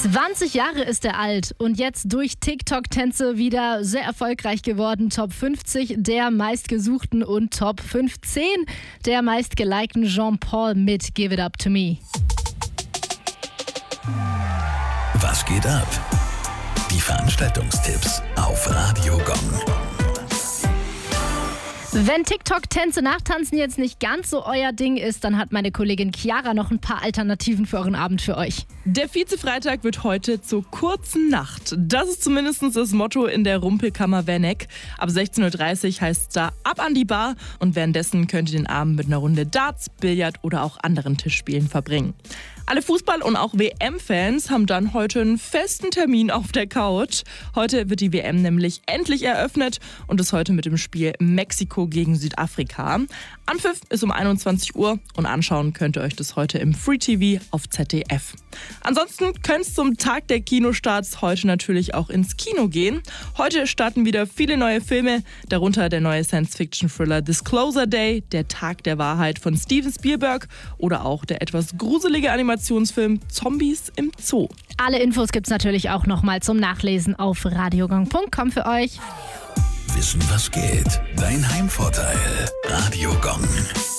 20 Jahre ist er alt und jetzt durch TikTok-Tänze wieder sehr erfolgreich geworden. Top 50 der meistgesuchten und Top 15 der meistgelikten Jean-Paul mit Give It Up To Me. Was geht ab? Die Veranstaltungstipps auf Radio Gong. Wenn TikTok-Tänze nachtanzen jetzt nicht ganz so euer Ding ist, dann hat meine Kollegin Chiara noch ein paar Alternativen für euren Abend für euch. Der Vize-Freitag wird heute zur kurzen Nacht. Das ist zumindest das Motto in der Rumpelkammer Werneck. Ab 16.30 Uhr heißt es da ab an die Bar und währenddessen könnt ihr den Abend mit einer Runde Darts, Billard oder auch anderen Tischspielen verbringen. Alle Fußball- und auch WM-Fans haben dann heute einen festen Termin auf der Couch. Heute wird die WM nämlich endlich eröffnet und ist heute mit dem Spiel Mexiko gegen Südafrika. Anpfiff ist um 21 Uhr und anschauen könnt ihr euch das heute im Free TV auf ZDF. Ansonsten könnt ihr zum Tag der Kinostarts heute natürlich auch ins Kino gehen. Heute starten wieder viele neue Filme, darunter der neue Science-Fiction-Thriller Disclosure Day, der Tag der Wahrheit von Steven Spielberg oder auch der etwas gruselige Animationsfilm Zombies im Zoo. Alle Infos gibt's natürlich auch nochmal zum Nachlesen auf radiogong.com für euch. Wissen, was geht? Dein Heimvorteil. Radio Gong.